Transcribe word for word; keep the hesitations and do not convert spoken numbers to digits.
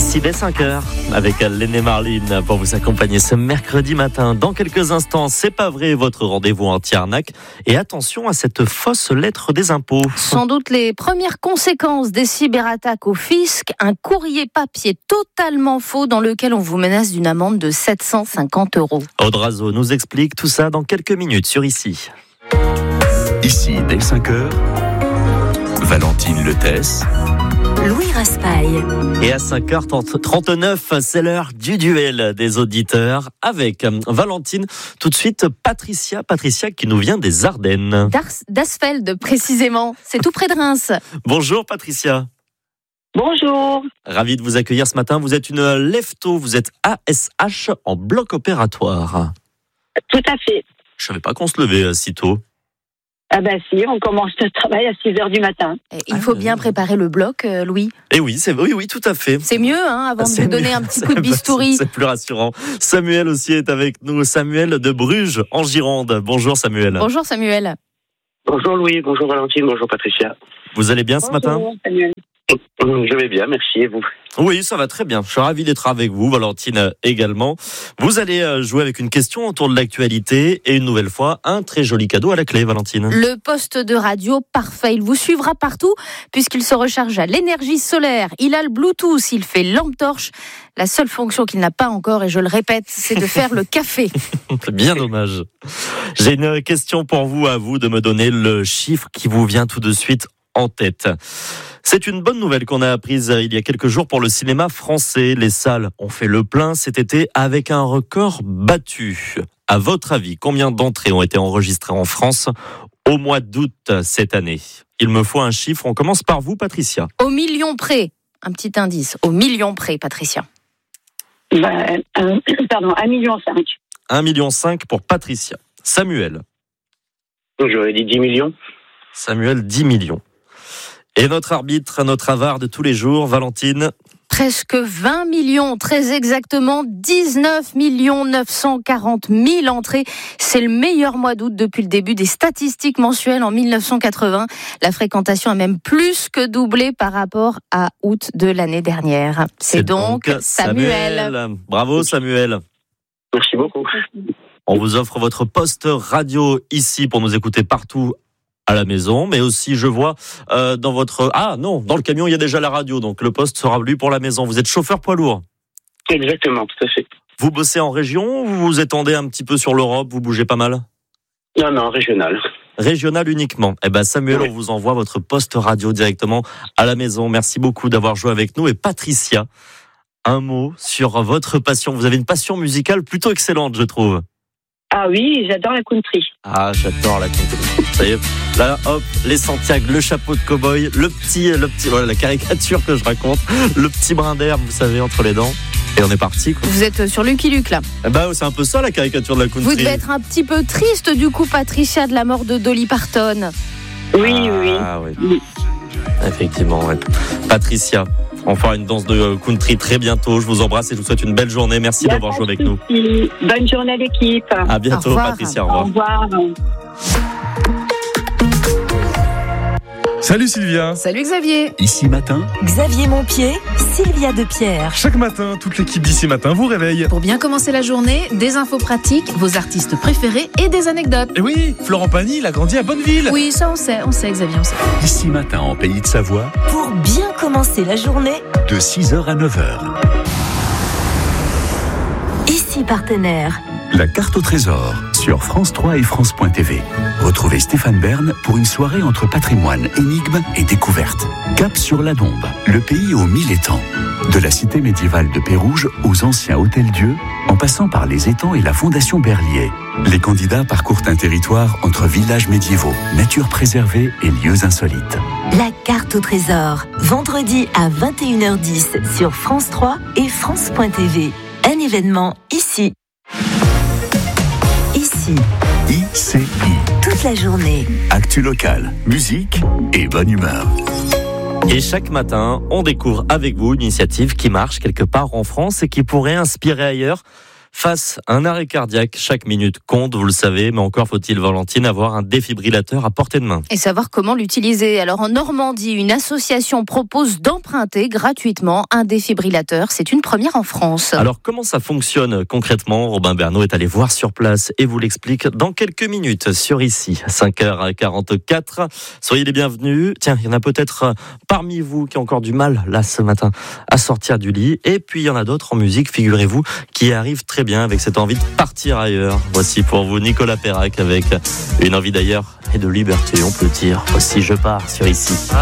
Ici dès cinq heures avec Lenné Marlin pour vous accompagner ce mercredi matin. Dans quelques instants, c'est pas vrai, votre rendez-vous anti-arnaque. Et attention à cette fausse lettre des impôts. Sans doute les premières conséquences des cyberattaques au fisc, un courrier papier totalement faux dans lequel on vous menace d'une amende de sept cent cinquante euros. Aude Razo nous explique tout ça dans quelques minutes sur Ici. Ici dès cinq heures, Valentine Letès, Louis Raspail. Et à cinq heures trente-neuf, c'est l'heure du duel des auditeurs avec Valentine. Tout de suite, Patricia, Patricia qui nous vient des Ardennes. D'Ars- d'Asfeld, précisément. C'est tout près de Reims. Bonjour Patricia. Bonjour. Ravi de vous accueillir ce matin. Vous êtes une lefto, vous êtes A S H en bloc opératoire. Tout à fait. Je savais pas qu'on se levait si tôt. Ah ben si, on commence le travail à six heures du matin. Il faut bien préparer le bloc, euh, Louis. Et oui, c'est oui, oui, tout à fait. C'est mieux, hein, avant C'est de vous donner mieux. un petit coup de bistouri. C'est plus rassurant. Samuel aussi est avec nous. Samuel de Bruges, en Gironde. Bonjour Samuel. Bonjour Samuel. Bonjour Louis, bonjour Valentine, bonjour Patricia. Vous allez bien ce matin ? Bonjour, Samuel. Je vais bien, merci, et vous ? Oui, ça va très bien. Je suis ravi d'être avec vous, Valentine également. Vous allez jouer avec une question autour de l'actualité et une nouvelle fois, un très joli cadeau à la clé, Valentine. Le poste de radio parfait, il vous suivra partout puisqu'il se recharge à l'énergie solaire. Il a le Bluetooth, il fait lampe torche. La seule fonction qu'il n'a pas encore, et je le répète, c'est de faire le café. C'est bien dommage. J'ai une question pour vous, à vous de me donner le chiffre qui vous vient tout de suite en tête. C'est une bonne nouvelle qu'on a apprise il y a quelques jours pour le cinéma français. Les salles ont fait le plein cet été avec un record battu. À votre avis, combien d'entrées ont été enregistrées en France au mois d'août cette année ? Il me faut un chiffre. On commence par vous, Patricia. Au million près. Un petit indice. Au million près, Patricia. Ben, un, pardon, un million cinq. un million cinq pour Patricia. Samuel. J'aurais dit dix millions. Samuel, dix millions. Et notre arbitre, notre avare de tous les jours, Valentine. Presque vingt millions, très exactement dix-neuf millions neuf cent quarante mille entrées. C'est le meilleur mois d'août depuis le début des statistiques mensuelles en mille neuf cent quatre-vingts. La fréquentation a même plus que doublé par rapport à août de l'année dernière. C'est, C'est donc, donc Samuel. Samuel. Bravo Samuel. Merci beaucoup. On vous offre votre poste radio ici pour nous écouter partout à la maison, mais aussi je vois euh, dans votre... Ah non, dans le camion il y a déjà la radio, donc le poste sera lui pour la maison. Vous êtes chauffeur poids lourd ? Exactement, tout à fait. Vous bossez en région ou vous vous étendez un petit peu sur l'Europe, vous bougez pas mal ? Non, non, régional. Régional uniquement. Eh ben Samuel, oui. On vous envoie votre poste radio directement à la maison. Merci beaucoup d'avoir joué avec nous. Et Patricia, un mot sur votre passion. Vous avez une passion musicale plutôt excellente, je trouve. Ah oui, j'adore la country. Ah, j'adore la country. Ça y est, là, hop, les Santiago, le chapeau de cow-boy, le petit, le petit, voilà, la caricature que je raconte, le petit brin d'herbe, vous savez, entre les dents. Et on est parti, quoi. Vous êtes sur Lucky Luke, là. Eh ben, c'est un peu ça, la caricature de la country. Vous devez être un petit peu triste, du coup, Patricia, de la mort de Dolly Parton. Oui, oui. Ah, oui. oui. Effectivement, ouais. Patricia, on fera une danse de country très bientôt. Je vous embrasse et je vous souhaite une belle journée. Merci d'avoir joué avec nous. Bonne journée à l'équipe. À bientôt, Patricia. Au revoir. Au revoir. Salut Sylvia. Salut Xavier. Ici Matin, Xavier Montpied, Sylvia Depierre. Chaque matin, toute l'équipe d'Ici Matin vous réveille. Pour bien commencer la journée, des infos pratiques, vos artistes préférés et des anecdotes. Et oui, Florent Pagny, il a grandi à Bonneville. Oui, ça on sait, on sait Xavier, on sait. Ici Matin en Pays de Savoie, Pour bien commencer la journée, de six heures à neuf heures. Ici partenaire. La carte au trésor sur France trois et France point T V. Retrouvez Stéphane Bern pour une soirée entre patrimoine, énigmes et découvertes. Cap sur la Dombe, le pays aux mille étangs. De la cité médiévale de Pérouge aux anciens hôtels-dieux, en passant par les étangs et la fondation Berlier. Les candidats parcourent un territoire entre villages médiévaux, nature préservée et lieux insolites. La carte au trésor. Vendredi à vingt et une heures dix sur France trois et France point T V. Un événement ici. Ici. I C I. Toute la journée. Actu locale, musique et bonne humeur. Et chaque matin, on découvre avec vous une initiative qui marche quelque part en France et qui pourrait inspirer ailleurs. Face à un arrêt cardiaque, chaque minute compte, vous le savez, mais encore faut-il, Valentine, avoir un défibrillateur à portée de main. Et savoir comment l'utiliser. Alors en Normandie, une association propose d'emprunter gratuitement un défibrillateur. C'est une première en France. Alors comment ça fonctionne concrètement ? Robin Bernot est allé voir sur place et vous l'explique dans quelques minutes sur Ici, à cinq heures quarante-quatre. Soyez les bienvenus. Tiens, il y en a peut-être parmi vous qui ont encore du mal, là, ce matin, à sortir du lit. Et puis il y en a d'autres en musique, figurez-vous, qui arrivent très bien avec cette envie de partir ailleurs. Voici pour vous Nicolas Perrac avec une envie d'ailleurs et de liberté, on peut dire. Aussi, je pars sur Ici.